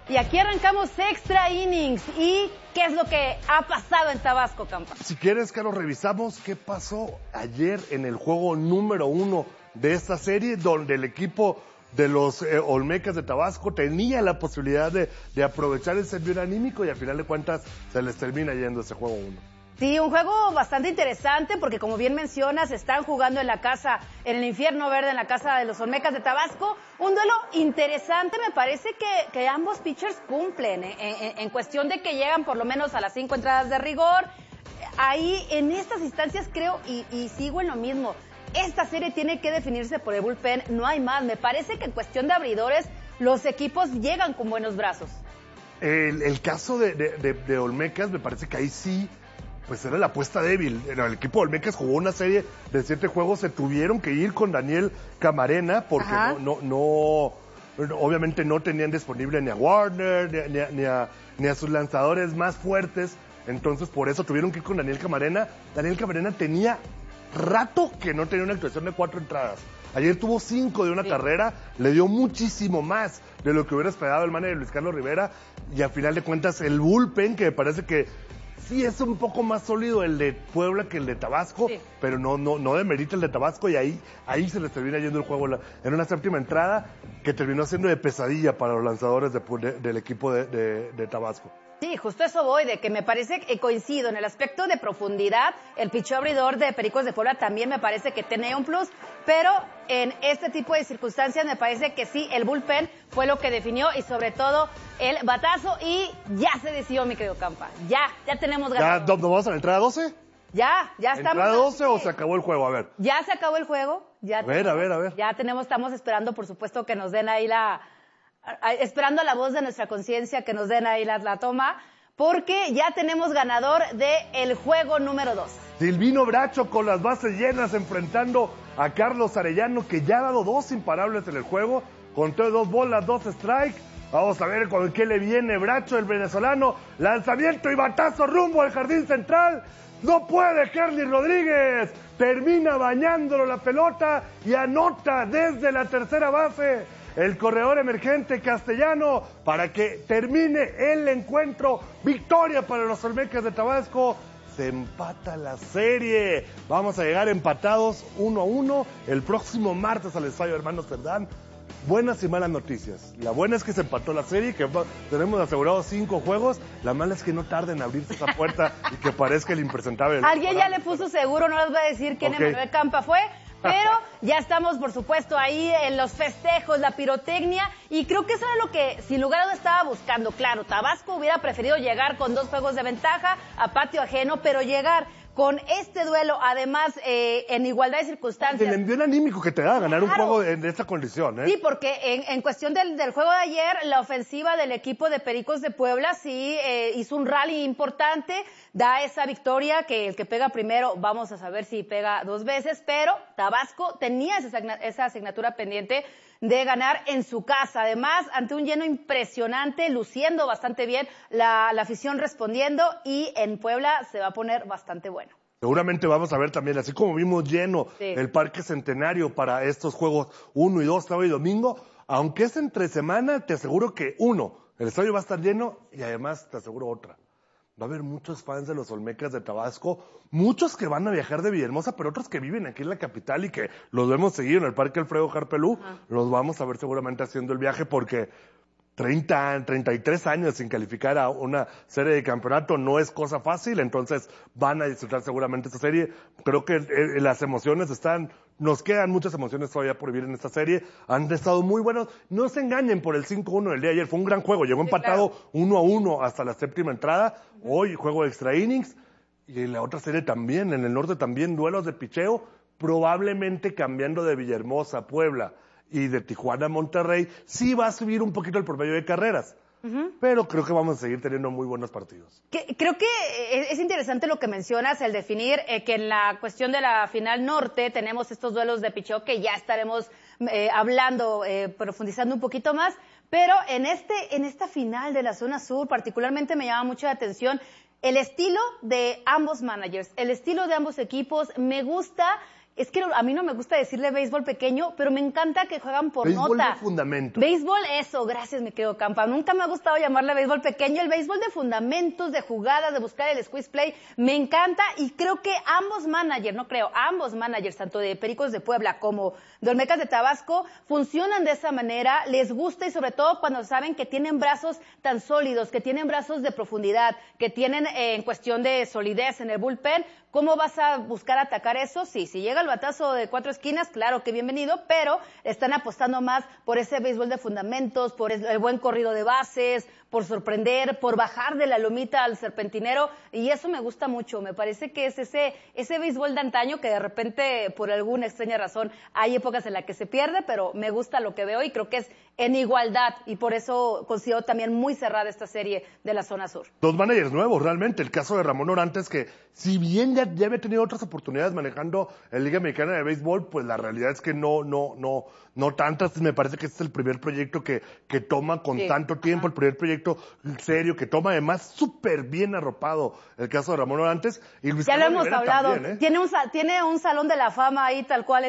Y aquí arrancamos Extra Innings. ¿Y qué es lo que ha pasado en Tabasco, Campa? Si quieres, Carlos, revisamos qué pasó ayer en el juego número 1 de esta serie, donde el equipo de los Olmecas de Tabasco tenía la posibilidad de aprovechar el envío anímico y al final de cuentas se les termina yendo ese juego 1. Sí, un juego bastante interesante porque, como bien mencionas, están jugando en la casa, en el infierno verde, en la casa de los Olmecas de Tabasco. Un duelo interesante, me parece que ambos pitchers cumplen, en cuestión de que llegan por lo menos a las 5 entradas de rigor. Ahí, en estas instancias, creo, y sigo en lo mismo, esta serie tiene que definirse por el bullpen, no hay más. Me parece que en cuestión de abridores, los equipos llegan con buenos brazos. El caso de Olmecas, me parece que ahí sí, pues era la apuesta débil. El equipo de Olmecas jugó una serie de 7 juegos, se tuvieron que ir con Daniel Camarena porque obviamente no tenían disponible ni a Warner ni a sus lanzadores más fuertes, entonces por eso tuvieron que ir con Daniel Camarena. Daniel Camarena tenía rato que no tenía una actuación de 4 entradas. Ayer tuvo 5 de una carrera, le dio muchísimo más de lo que hubiera esperado el manager Luis Carlos Rivera, y al final de cuentas el bullpen, que me parece que sí es un poco más sólido el de Puebla que el de Tabasco, sí, pero no demerita el de Tabasco, y ahí se les termina yendo el juego en una séptima entrada que terminó siendo de pesadilla para los lanzadores del equipo de Tabasco. Sí, justo eso voy, de que me parece que coincido en el aspecto de profundidad. El picheo abridor de Pericos de Puebla también me parece que tenía un plus, pero en este tipo de circunstancias me parece que sí, el bullpen fue lo que definió, y sobre todo el batazo, y ya se decidió, mi querido Campa. Ya tenemos ganador. ¿Ya nos vamos a la entrada 12? Ya estamos. ¿Entrada 12 o se acabó el juego? A ver. Ya se acabó el juego. A ver. Ya estamos esperando, por supuesto, que nos den ahí esperando a la voz de nuestra conciencia, que nos den ahí la toma, porque ya tenemos ganador del juego número 2. Silvino Bracho con las bases llenas enfrentando a Carlos Arellano, que ya ha dado 2 imparables en el juego, contó 2 bolas, 2 strikes. Vamos a ver con qué le viene Bracho, el venezolano. Lanzamiento y batazo rumbo al jardín central. No puede Kerly Rodríguez. Termina bañándolo la pelota y anota desde la tercera base el corredor emergente castellano para que termine el encuentro. Victoria para los Olmecas de Tabasco. Se empata la serie. Vamos a llegar empatados 1-1 el próximo martes al Estadio Hermanos Cerdán. Buenas y malas noticias. La buena es que se empató la serie, que tenemos asegurados 5 juegos. La mala es que no tarde en abrirse esa puerta y que parezca el impresentable. Alguien ya le puso seguro, no les voy a decir quién en Campa fue, pero ya estamos, por supuesto, ahí en los festejos, la pirotecnia, y creo que eso era lo que, sin lugar a dudas, estaba buscando. Claro, Tabasco hubiera preferido llegar con 2 juegos de ventaja a patio ajeno, pero llegar con este duelo, además, en igualdad de circunstancias. El envío anímico que te da ganar un juego en esta condición, ¿eh? Sí, porque en cuestión del juego de ayer, la ofensiva del equipo de Pericos de Puebla sí hizo un rally importante, da esa victoria, que el que pega primero, vamos a saber si pega 2 veces, pero Tabasco tenía esa asignatura pendiente de ganar en su casa. Además, ante un lleno impresionante, luciendo bastante bien, la afición respondiendo, y en Puebla se va a poner bastante bueno. Seguramente vamos a ver también, así como vimos lleno el Parque Centenario para estos juegos 1 y 2, sábado y domingo, aunque es entre semana, te aseguro que el estadio va a estar lleno, y además te aseguro otra. Va a haber muchos fans de los Olmecas de Tabasco, muchos que van a viajar de Villahermosa, pero otros que viven aquí en la capital y que los vemos seguir en el Parque Alfredo Harpelú. Los vamos a ver seguramente haciendo el viaje, porque 33 años sin calificar a una serie de campeonato no es cosa fácil, entonces van a disfrutar seguramente esta serie. Creo que las emociones nos quedan muchas emociones todavía por vivir en esta serie. Han estado muy buenos. No se engañen por el 5-1 del día de ayer. Fue un gran juego. Llegó empatado 1-1 hasta la séptima entrada. Hoy juego de extra innings. Y en la otra serie también, en el norte también, duelos de picheo. Probablemente cambiando de Villahermosa a Puebla y de Tijuana a Monterrey. Sí va a subir un poquito el promedio de carreras. Pero creo que vamos a seguir teniendo muy buenos partidos. Creo que es interesante lo que mencionas, el definir que en la cuestión de la final norte tenemos estos duelos de picheo que ya estaremos hablando, profundizando un poquito más, pero en esta final de la zona sur particularmente me llama mucho la atención el estilo de ambos managers, el estilo de ambos equipos. Me gusta es que a mí no me gusta decirle béisbol pequeño, pero me encanta que juegan por béisbol nota. De fundamento. Béisbol, eso, gracias, mi querido Campa. Nunca me ha gustado llamarle béisbol pequeño, el béisbol de fundamentos, de jugadas, de buscar el squeeze play, me encanta y creo que ambos managers, tanto de Pericos de Puebla como de Olmecas de Tabasco, funcionan de esa manera, les gusta y sobre todo cuando saben que tienen brazos tan sólidos, que tienen brazos de profundidad, que tienen en cuestión de solidez en el bullpen. ¿Cómo vas a buscar atacar eso? Sí, si llega el batazo de 4 esquinas, claro que bienvenido, pero están apostando más por ese béisbol de fundamentos, por el buen corrido de bases, por sorprender, por bajar de la lomita al serpentinero, y eso me gusta mucho. Me parece que es ese béisbol de antaño que de repente, por alguna extraña razón, hay épocas en las que se pierde, pero me gusta lo que veo y creo que es en igualdad, y por eso considero también muy cerrada esta serie de la zona sur. Dos managers nuevos, realmente. El caso de Ramón Orantes, que si bien ya había tenido otras oportunidades manejando en Liga Mexicana de Béisbol, pues la realidad es que no tantas. Me parece que este es el primer proyecto que toma con tanto tiempo, el primer proyecto serio que toma, además súper bien arropado el caso de Ramón Orantes. Y Luis ya Carlos lo hemos Rivera hablado, también, tiene un salón de la fama ahí tal cual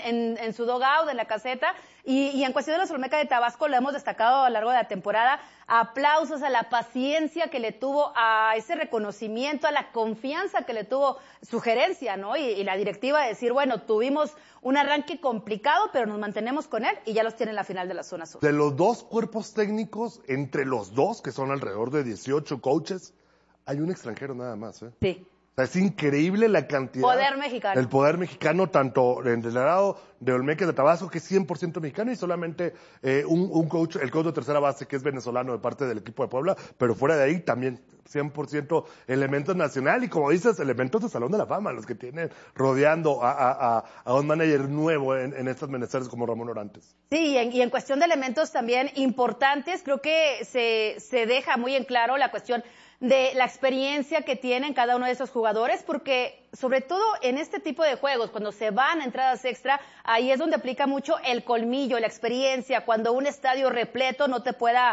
en su dugout, en la caseta, y en cuestión de los Olmecas de Tabasco lo hemos destacado a lo largo de la temporada. Aplausos a la paciencia que le tuvo, a ese reconocimiento, a la confianza que le tuvo su gerencia, ¿no? Y la directiva de decir, bueno, tuvimos un arranque complicado, pero nos mantenemos con él y ya los tiene en la final de la zona sur. De los dos cuerpos técnicos, entre los dos, que son alrededor de 18 coaches, hay un extranjero nada más, ¿eh? Sí. O sea, es increíble la cantidad. Poder mexicano. El poder mexicano, tanto en el lado de Olmecas de Tabasco, que es 100% mexicano, y solamente un coach, el coach de tercera base, que es venezolano de parte del equipo de Puebla, pero fuera de ahí también 100% elementos nacional, y como dices, elementos de Salón de la Fama, los que tienen rodeando a un manager nuevo en estas menesteres como Ramón Orantes. Sí, y en cuestión de elementos también importantes, creo que se deja muy en claro la cuestión de la experiencia que tienen cada uno de esos jugadores, porque sobre todo en este tipo de juegos, cuando se van a entradas extra, ahí es donde aplica mucho el colmillo, la experiencia, cuando un estadio repleto no te puede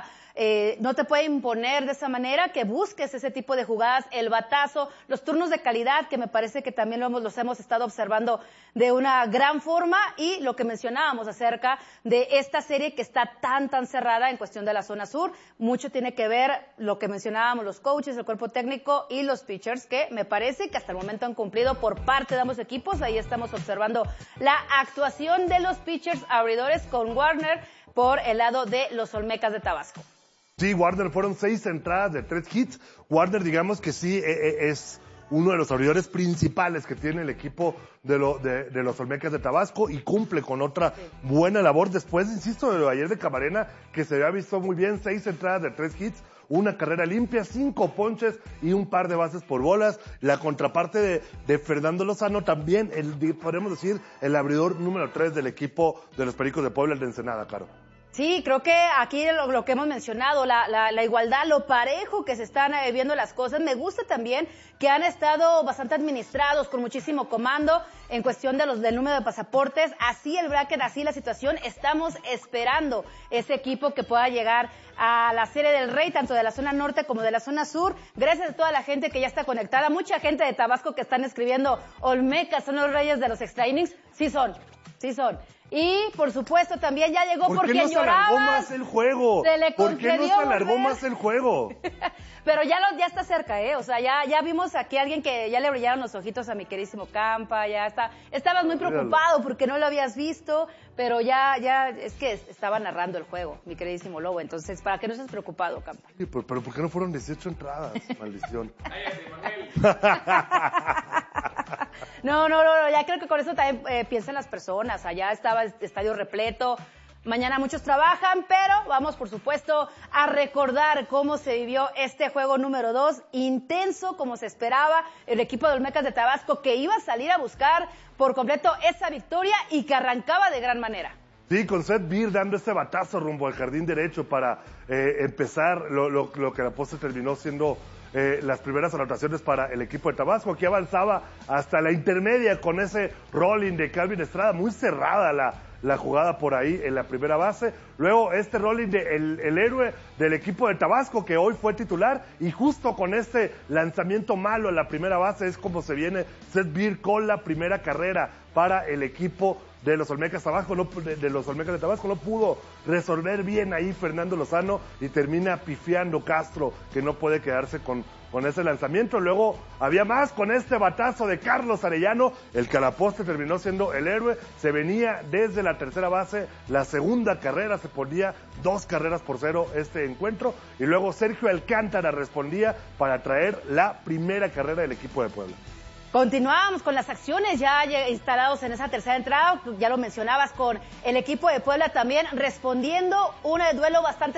imponer de esa manera, que busques ese tipo de jugadas, el batazo, los turnos de calidad, que me parece que también los hemos estado observando de una gran forma, y lo que mencionábamos acerca de esta serie que está tan cerrada en cuestión de la zona sur. Mucho tiene que ver lo que mencionábamos, los coaches, el cuerpo técnico y los pitchers, que me parece que hasta el momento han cumplido por parte de ambos equipos. Ahí estamos observando la actuación de los pitchers abridores con Warner por el lado de los Olmecas de Tabasco. Sí, Warner fueron 6 entradas de 3 hits. Warner, digamos que sí, es uno de los abridores principales que tiene el equipo de los Olmecas de Tabasco, y cumple con otra buena labor después, insisto, de lo de ayer de Camarena, que se había visto muy bien. 6 entradas de 3 hits, una carrera limpia, 5 ponches y un par de bases por bolas. La contraparte de Fernando Lozano, también, podemos decir, el abridor número 3 del equipo de los Pericos de Puebla, el de Ensenada, Caro. Sí, creo que aquí lo que hemos mencionado, la igualdad, lo parejo que se están viendo las cosas. Me gusta también que han estado bastante administrados, con muchísimo comando en cuestión del número de pasaportes. Así el bracket, así la situación. Estamos esperando ese equipo que pueda llegar a la Serie del Rey, tanto de la zona norte como de la zona sur. Gracias a toda la gente que ya está conectada. Mucha gente de Tabasco que están escribiendo, Olmecas son los reyes de los extra innings. Sí son. Y, por supuesto, también ya llegó porque lloraba. ¿Por qué no se alargó más el juego? ¿Por qué no se alargó más el juego? Pero ya está cerca, ¿eh? O sea, ya vimos aquí a alguien que ya le brillaron los ojitos a mi queridísimo Campa, estabas muy preocupado porque no lo habías visto, pero ya, es que estaba narrando el juego, mi queridísimo Lobo, entonces, ¿para qué no estés preocupado, Campa? Sí, pero ¿por qué no fueron 18 entradas? Maldición. No, ya creo que con eso también piensan las personas. Allá estaba el estadio repleto. Mañana muchos trabajan, pero vamos, por supuesto, a recordar cómo se vivió este juego número 2, intenso como se esperaba. El equipo de Olmecas de Tabasco que iba a salir a buscar por completo esa victoria y que arrancaba de gran manera. Sí, con Seth Beer dando este batazo rumbo al jardín derecho para empezar lo que la postre terminó siendo las primeras anotaciones para el equipo de Tabasco, que avanzaba hasta la intermedia con ese rolling de Calvin Estrada, muy cerrada la jugada por ahí en la primera base. Luego este rolling de el héroe del equipo de Tabasco, que hoy fue titular, y justo con este lanzamiento malo en la primera base es como se viene Seth Beer con la primera carrera para el equipo de los Olmecas Tabasco, de los Olmecas de Tabasco. No pudo resolver bien ahí Fernando Lozano y termina pifiando Castro, que no puede quedarse con ese lanzamiento. Luego había más con este batazo de Carlos Arellano, el que a la postre terminó siendo el héroe. Se venía desde la tercera base, la segunda carrera, se ponía 2-0 este encuentro, y luego Sergio Alcántara respondía para traer la primera carrera del equipo de Puebla. Continuábamos con las acciones ya instalados en esa tercera entrada, ya lo mencionabas, con el equipo de Puebla también respondiendo un duelo bastante